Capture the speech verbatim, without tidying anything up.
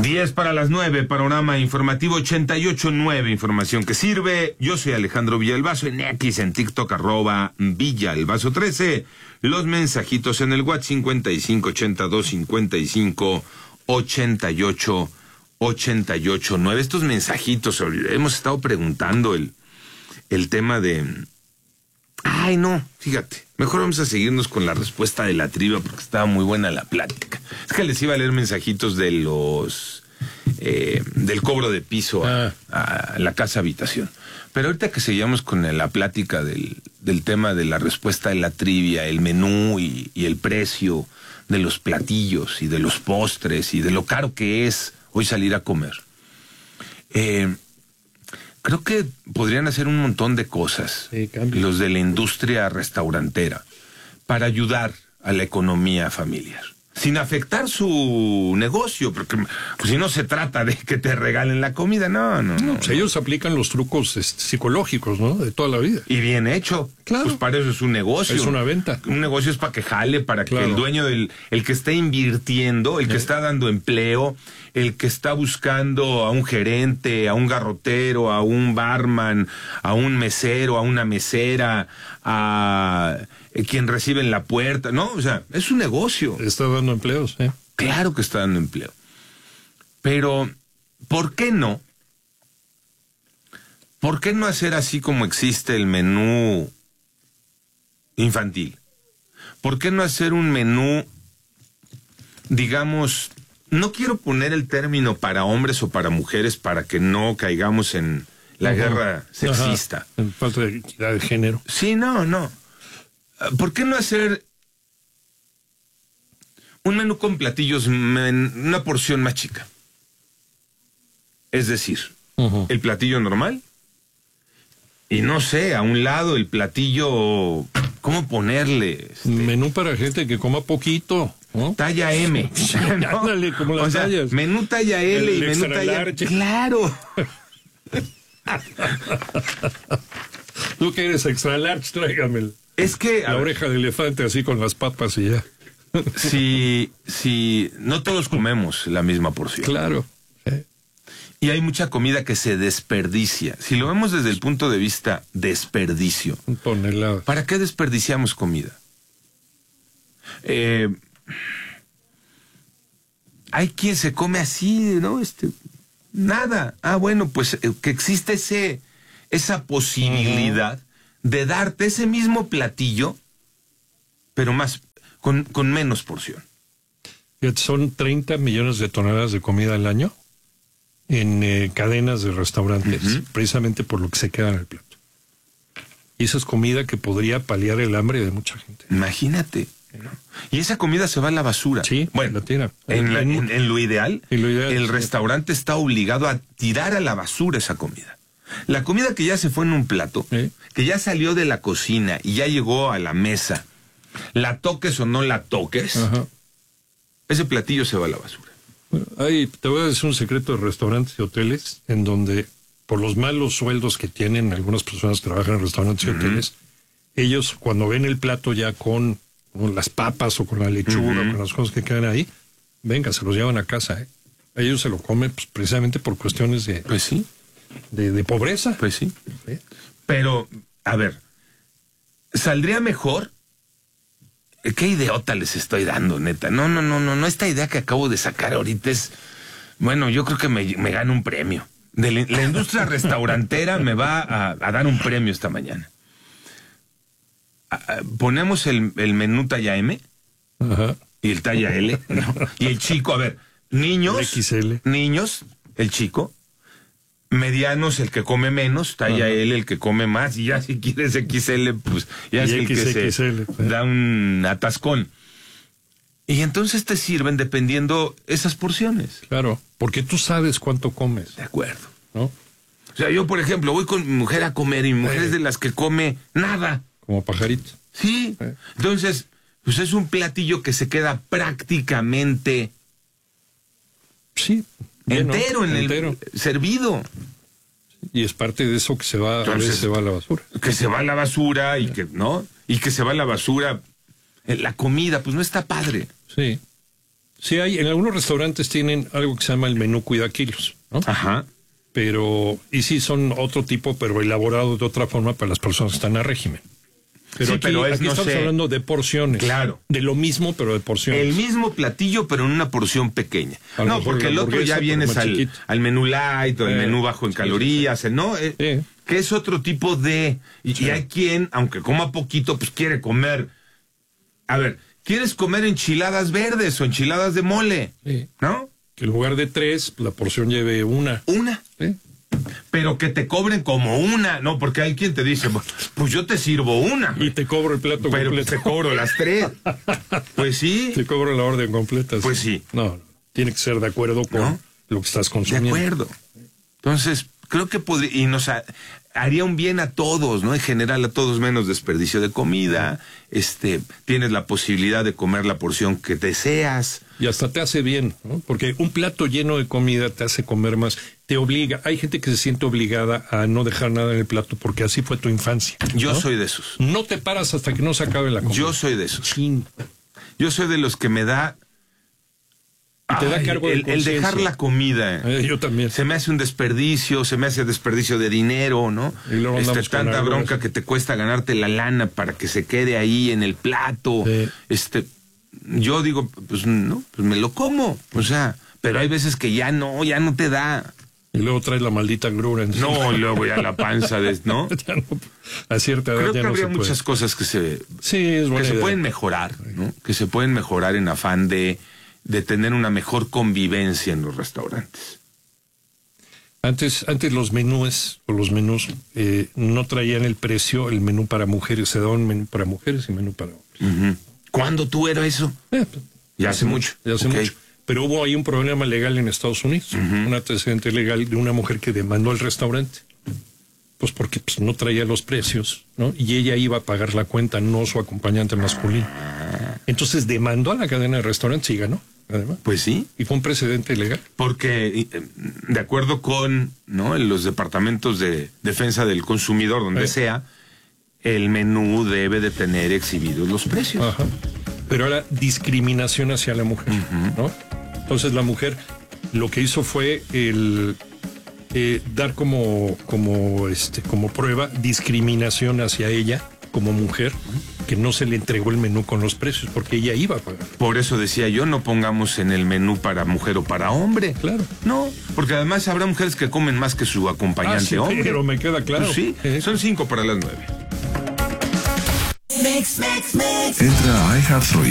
diez para las nueve, panorama informativo ochenta y ocho nueve, información que sirve. Yo soy Alejandro Villalbazo, en X, en TikTok, arroba Villalbazo trece. Los mensajitos en el WhatsApp cincuenta y cinco ochenta y dos cincuenta y cinco ochenta y ocho ochenta y ocho nueve. Estos mensajitos, hemos estado preguntando el, el tema de... Ay, no, fíjate, mejor vamos a seguirnos con la respuesta de la trivia porque estaba muy buena la plática. Es que les iba a leer mensajitos de los... Eh, del cobro de piso a, a la casa habitación. Pero ahorita que seguimos con la plática del, del tema de la respuesta de la trivia, el menú y, y el precio de los platillos y de los postres y de lo caro que es hoy salir a comer. Eh... Creo que podrían hacer un montón de cosas, sí, los de la industria restaurantera, para ayudar a la economía familiar, sin afectar su negocio, porque pues, si no se trata de que te regalen la comida, no, no, no. Pues no. Ellos aplican los trucos este, psicológicos, ¿no? De toda la vida. Y bien hecho. Claro. Pues para eso es un negocio. Es una venta. Un negocio es para que jale, para claro. que el dueño del, el que está invirtiendo, el que ¿Eh? está dando empleo, el que está buscando a un gerente, a un garrotero, a un barman, a un mesero, a una mesera, a quien recibe en la puerta, ¿no? O sea, es un negocio. Está dando empleos, ¿eh? Claro que está dando empleo. Pero, ¿por qué no? ¿Por qué no hacer así como existe el menú infantil? ¿Por qué no hacer un menú, digamos, no quiero poner el término para hombres o para mujeres para que no caigamos en la uh-huh. guerra sexista? Ajá. En falta de equidad de género. Sí, no, no. ¿Por qué no hacer un menú con platillos en una porción más chica? Es decir, uh-huh. el platillo normal y no sé, a un lado el platillo, ¿cómo ponerle? Este, menú para gente que coma poquito, ¿no? Talla M. ¿no? Ándale, como las o sea, tallas. Menú talla L el y menú talla... Large. ¡Claro! Tú que eres extra large, tráigame es que, la oreja de elefante así con las papas y ya. Si, si no todos comemos la misma porción. Claro. ¿Eh? Y hay mucha comida que se desperdicia. Si lo vemos desde el punto de vista desperdicio. Toneladas. ¿Para qué desperdiciamos comida? Eh, hay quien se come así, ¿no? Este, nada. Ah, bueno, pues eh, que existe ese, esa posibilidad uh-huh. de darte ese mismo platillo, pero más, con, con menos porción. Son treinta millones de toneladas de comida al año en eh, cadenas de restaurantes, uh-huh. precisamente por lo que se queda en el plato. Y esa es comida que podría paliar el hambre de mucha gente. Imagínate. ¿No? Y esa comida se va a la basura. Sí, bueno, la tira. En, la, en, en, lo ideal, en lo ideal, el sí. restaurante está obligado a tirar a la basura esa comida. La comida que ya se fue en un plato, ¿Eh? que ya salió de la cocina y ya llegó a la mesa, la toques o no la toques, Ajá. ese platillo se va a la basura. Bueno, ahí te voy a decir un secreto de restaurantes y hoteles en donde, por los malos sueldos que tienen algunas personas que trabajan en restaurantes uh-huh. y hoteles, ellos cuando ven el plato ya con, con las papas o con la lechuga, uh-huh. con las cosas que quedan ahí, venga, se los llevan a casa. ¿eh? Ellos se lo comen pues, precisamente por cuestiones de, pues sí. de, de pobreza. Pues sí. ¿Sí? Pero, a ver, ¿saldría mejor? ¿Qué idiota les estoy dando, neta? No, no, no, no, no, esta idea que acabo de sacar ahorita es... Bueno, yo creo que me, me gano un premio. De la, la industria restaurantera me va a, a dar un premio esta mañana. A, a, ponemos el, el menú talla M Ajá. y el talla L, ¿no? Y el chico, a ver, niños... El X L. Niños, el chico... Medianos, el que come menos, talla Ajá. L, el que come más, y ya si quieres X L, pues ya es el que se ¿eh? da un atascón. Y entonces te sirven dependiendo esas porciones. Claro, porque tú sabes cuánto comes. De acuerdo. ¿No? O sea, yo, por ejemplo, voy con mi mujer a comer y mi mujer eh. es de las que come nada. Como pajarito. Sí. Eh. Entonces, pues es un platillo que se queda prácticamente... Sí. Lleno, entero en entero. el servido. Y es parte de eso que se va, Entonces, a veces se va a la basura. Que se va a la basura y que, ¿no? Y que se va a la basura. La comida, pues no está padre. Sí. Sí, hay, en algunos restaurantes tienen algo que se llama el menú cuidakilos, ¿no? Ajá. Pero, y sí, son otro tipo, pero elaborado de otra forma para las personas que están a régimen. Pero Sí, aquí, pero es, aquí no estamos sé. hablando de porciones. Claro. De lo mismo, pero de porciones. El mismo platillo, pero en una porción pequeña. A lo No, mejor porque la el otro ya hamburguesa, vienes pero más al, chiquito. al menú light o el Eh, menú bajo en sí, calorías, el no, eh, Sí. que es otro tipo de... Y, Sí. y hay quien, aunque coma poquito, pues quiere comer... A ver, ¿quieres comer enchiladas verdes o enchiladas de mole? Sí. ¿No? Que en lugar de tres, la porción lleve una. Una. ¿Sí? Pero que te cobren como una, ¿no? Porque hay quien te dice, pues yo te sirvo una. Y te cobro el plato pero completo. te cobro las tres. Pues sí. Te cobro la orden completa. Pues sí. No, no. Tiene que ser de acuerdo con ¿No? lo que estás De consumiendo. acuerdo. Entonces, creo que podría, y nos ha- haría un bien a todos, ¿no? En general a todos menos desperdicio de comida, este, tienes la posibilidad de comer la porción que deseas. Y hasta te hace bien, ¿no? Porque un plato lleno de comida te hace comer más, te obliga. Hay gente que se siente obligada a no dejar nada en el plato porque así fue tu infancia. Yo ¿no? soy de esos. No te paras hasta que no se acabe la comida. Yo soy de esos. Chin. Yo soy de los que me da... Y te da Ay, cargo de el, el conciencia. dejar la comida. Eh, yo también. Se me hace un desperdicio, se me hace desperdicio de dinero, ¿no? Y luego Este, andamos con tanta agruras. bronca que te cuesta ganarte la lana para que se quede ahí en el plato. Sí. Este, yo digo, pues no, pues me lo como, o sea, pero hay veces que ya no, ya no te da. Y luego traes la maldita grura encima. No, y luego ya la panza, de, ¿no? Ya no, a cierta edad Creo ya que no habría se puede. muchas cosas que se, Sí, es buena que se idea. pueden mejorar, ¿no? Que se pueden mejorar en afán de, de tener una mejor convivencia en los restaurantes. Antes, antes los menús o los menús eh, no traían el precio, el menú para mujeres, se daba un menú para mujeres y menú para hombres. Ujú. ¿Cuándo tú era eso? Eh, Ya hace mucho. Ya hace Ok. mucho. Pero hubo ahí un problema legal en Estados Unidos, un antecedente legal de una mujer que demandó al restaurante, pues porque pues, no traía los precios, ¿no? Y ella iba a pagar la cuenta, no su acompañante masculino. Entonces demandó a la cadena de restaurantes y ganó, además. Pues sí. Y fue un precedente legal. Porque, eh, de acuerdo con, ¿no?, en los departamentos de defensa del consumidor, donde Eh. sea, el menú debe de tener exhibidos los precios. Ajá. Pero era discriminación hacia la mujer, ¿no? Entonces la mujer lo que hizo fue el eh, dar como, como, este, como prueba discriminación hacia ella como mujer, que no se le entregó el menú con los precios, porque ella iba a pagar. Por eso decía yo, no pongamos en el menú para mujer o para hombre. Claro. No, porque además habrá mujeres que comen más que su acompañante Ah, sí, hombre. pero me queda claro. Pues sí, Eh. son cinco para las nueve. Entra a iHeartRadio